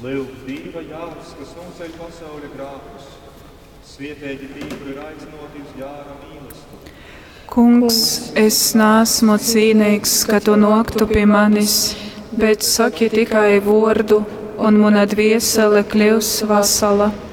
Lūk, Dieva Jārs, kas noceļ pasaules grēkus, svietēji tī, kur ir aicinoti uz Jāra mīlestību. Kungs, es neesmu cienīgs, ka tu noktu pie manis, bet saki tikai vārdu, un mana dviesele kļūs vesela.